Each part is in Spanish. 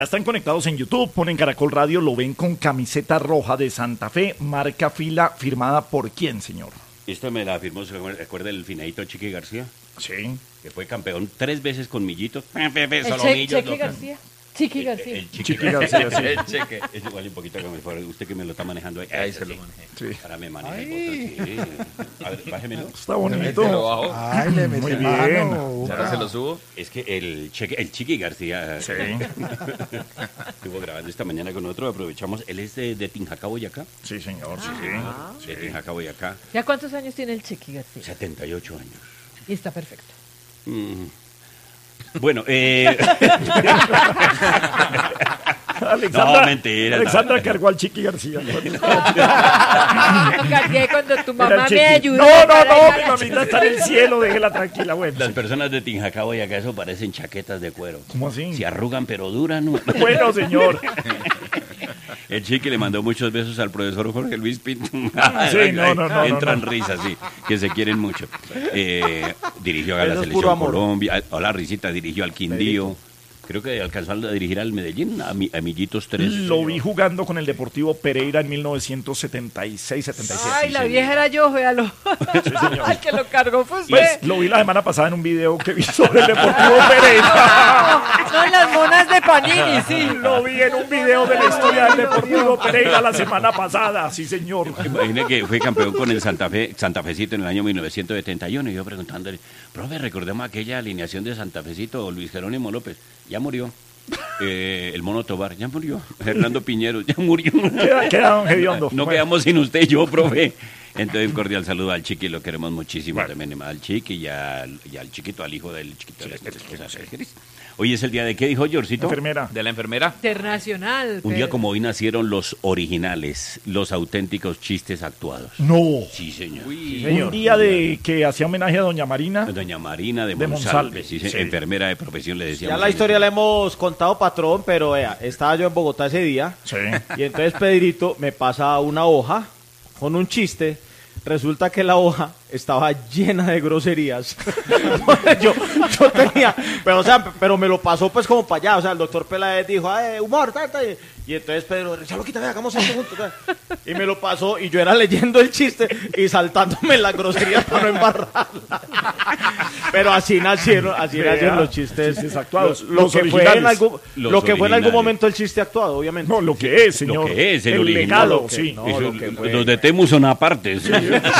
Están conectados en YouTube, ponen Caracol Radio, lo ven con camiseta roja de Santa Fe, marca fila, firmada por ¿quién, señor? Esto me la firmó, ¿se acuerda el finadito Chiqui García? Sí. Que fue campeón 3 veces con Millito. Chiqui García. Chiqui García. El Chiqui García, sí. El Cheque. Es igual un poquito como usted que me lo está manejando ahí. Ahí se lo manejé. Sí. Ahora me maneja el botón, sí. A ver, bájemelo. Está bonito. Ay, le metí Muy mano. bien. Ahora se lo subo. Es que el Chiqui García Sí. estuvo grabando esta mañana con otro. Aprovechamos. Él es de Tinjacá, Boyacá. Sí, señor, sí. De Tinjacá, Boyacá. ¿Ya cuántos años tiene el Chiqui García? 78 años. Y está perfecto. Bueno, Alexandra, No, mentira, Alexandra no. cargó al Chiqui García. Cargué cuando tu Era mamá el me Chiqui. ayudó. No, para mi ir a la mamita está en el cielo, déjela tranquila, bueno. las personas de Tinjacá, Boyacá, eso parecen chaquetas de cuero. ¿Cómo así? Se arrugan pero duran. ¿No? Bueno, señor. El Chiqui le mandó muchos besos al profesor Jorge Luis Pinto. no, Entran no. risas, sí, que se quieren mucho. Dirigió a la Eso es puro selección amor. Colombia. Hola, Risita, dirigió al Quindío. Creo que alcanzó a dirigir al Medellín, a Millitos 3. Lo vi jugando con el Deportivo Pereira en 1976-77. Ay, la vieja era yo, véalo. señor. El que lo cargó fue usted. Pues lo vi la semana pasada en un video que vi sobre el Deportivo Pereira. No, las monas de Panini, sí. Lo vi en un video de la historia del Deportivo Pereira la semana pasada, sí, señor. Imagine que fue campeón con el Santa Fecito en el año 1971. Y yo preguntándole, profe, recordemos aquella alineación de Santa Fecito, Luis Jerónimo López, ya murió. El Mono Tobar, ya murió. Hernando Piñero, ya murió. Queda don Gediondo. No Bueno. quedamos sin usted y yo, profe. Entonces, un cordial saludo al Chiqui, lo queremos muchísimo Bueno. también, al Chiqui y al chiquito, al hijo del chiquito de la esposa de Cris. Hoy es el día de, ¿qué dijo Georgito? Enfermera. De la enfermera. Internacional. Un día Pedro. como hoy nacieron los originales, los auténticos chistes actuados. No. Sí, señor. Un día de que hacía homenaje a doña Marina. Doña Marina de De Monsalve, Monsalve, sí, sí. enfermera de profesión, le decíamos. Ya la historia la hemos contado, patrón, pero vea, estaba yo en Bogotá ese día Sí. y entonces Pedrito me pasa una hoja con un chiste. Resulta que la hoja estaba llena de groserías. yo tenía, pero me lo pasó pues como para allá. O sea, el doctor Peláez dijo, humor, y entonces Pedro, ya lo quita, vea, hagamos esto juntos. Y me lo pasó y yo era leyendo el chiste y saltándome las groserías para no embarrarla. Pero así nacieron los chistes. Chistes actuados. Lo Los que fue en originales. algún, Los lo que fue en algún originales. momento el chiste actuado, obviamente. No, lo que es, señor. Lo que es, el el original. legado, Lo que- sí. no, Eso, lo que fue. los de Temu son aparte. ¿sí?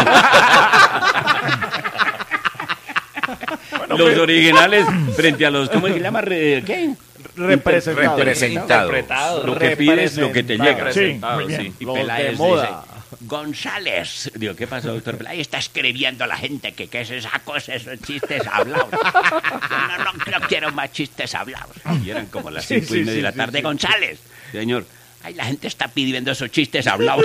Los originales frente a los, ¿cómo se llama? ¿Qué? Representado. Lo que pides, lo que te llega. Sí, muy bien. Y Los Peláez de moda. dice, González. Digo, ¿qué pasó, doctor Peláez? Está escribiendo a la gente que qué es esa cosa, esos chistes hablados. No quiero más chistes hablados. Y eran como las 5:30 de la tarde. González, señor. Ay, la gente está pidiendo esos chistes hablados.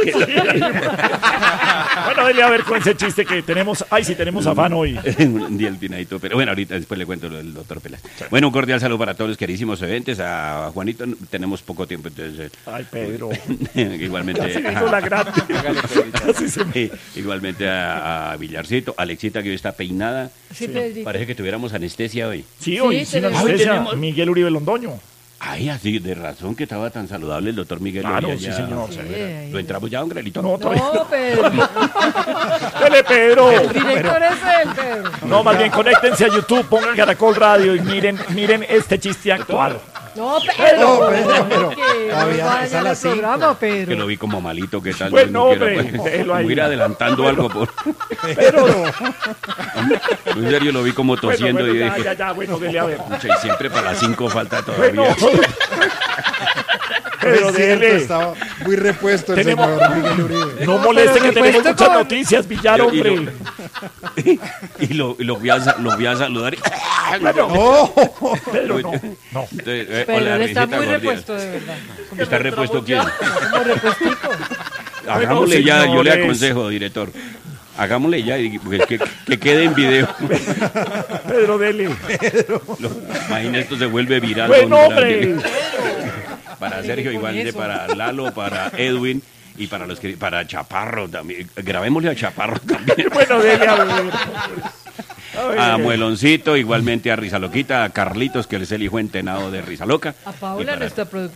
Bueno, dele a ver con ese chiste que tenemos. Ay, sí, tenemos afán hoy. Un día el pinadito, pero bueno, ahorita después le cuento lo del doctor Peláez. Bueno, un cordial saludo para todos los queridísimos oyentes. A Juanito tenemos poco tiempo, entonces Ay, Pedro. igualmente. Casi me hizo la gratis. Casi se me... Igualmente a Villarcito, Alexita que hoy está peinada. Sí, Pedrito. Parece que tuviéramos anestesia hoy. Sí, hoy, Sí, sin tenemos- anestesia, Hoy tenemos- Miguel Uribe Londoño. Ay, así, de razón que estaba tan saludable el doctor Miguel. Claro, hoy sí, allá. señor. Sí, ¿Lo entramos ya, don Grelito? No, todavía. No, Pedro. Dele, Pedro. El director es él, Pedro. No, más bien conéctense a YouTube, pongan Caracol Radio y miren este chiste actual. No, Pedro. No, Pedro, pero Que todavía no es a vaya las al programa, Que Pedro. lo vi como malito, ¿qué tal? Bueno, No quiero, hombre, déjelo ahí. como ir adelantando algo. Pero, En serio, lo vi como tosiendo bueno, y ya, dije, ya, bueno, dele a ver. "Pucha, y siempre para las 5 falta Bueno, todavía. pero Es cierto, dele. estaba muy repuesto el Tenemos- señor Miguel Uribe. No moleste que pero tenemos repuesto muchas con- noticias, Villar, hombre. Y lo vi a saludar. y- Bueno, ¡Oh! Pedro, no. No. Entonces, Pero hola, él está risita muy cordial. repuesto, de verdad. ¿Está repuesto quién? Como repuestico. Hagámosle ya, yo le señores. aconsejo, director. Hagámosle ya, porque que quede en video. Pedro, dele. Imagina, esto se vuelve viral. Bueno, don hombre. Daniel. Para Sergio, con igual de eso. para Lalo, para Edwin y para los que para Chaparro también. Grabémosle a Chaparro también. Bueno, dele a ver. a Mueloncito, igualmente a Rizaloquita, a Carlitos, que él es el hijo entenado de Rizaloca. A Paula, Y para- nuestra productora.